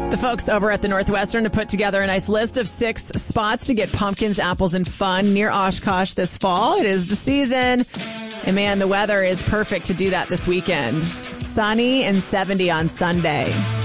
The folks over at the Northwestern have put together a nice list of 6 spots to get pumpkins, apples, and fun near Oshkosh this fall. It is the season. And man, the weather is perfect to do that this weekend. Sunny and 70 on Sunday.